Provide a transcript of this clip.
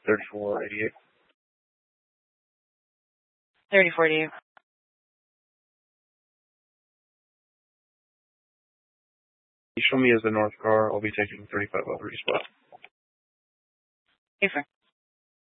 3488. 3488. You show me as the north car. I'll be taking 35 over east spot. Yes, sir.